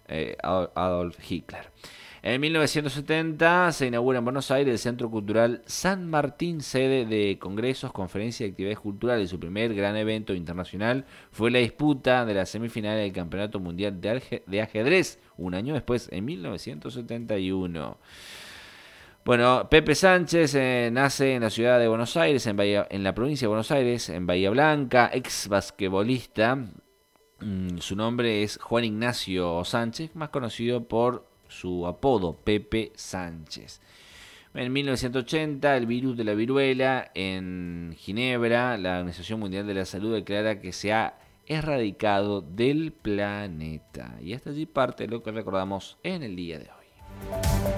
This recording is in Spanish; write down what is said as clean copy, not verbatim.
Adolf Hitler. En 1970 se inaugura en Buenos Aires el Centro Cultural San Martín, sede de congresos, conferencias y actividades culturales. Su primer gran evento internacional fue la disputa de las semifinales del Campeonato Mundial de Ajedrez, un año después, en 1971. Bueno, Pepe Sánchez nace en la ciudad de Buenos Aires, en la provincia de Buenos Aires, en Bahía Blanca, ex basquetbolista. Su nombre es Juan Ignacio Sánchez, más conocido por su apodo, Pepe Sánchez. En 1980, el virus de la viruela en Ginebra, la Organización Mundial de la Salud declara que se ha erradicado del planeta. Y hasta allí parte de lo que recordamos en el día de hoy.